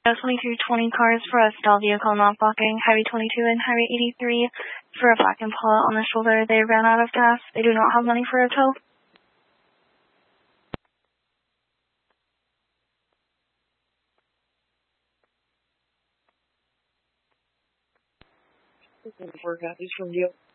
2220 cars for a stall vehicle not blocking Highway 22 and Highway 83 for a black Impala on the shoulder. They ran out of gas. They do not have money for a tow. Four copies from you.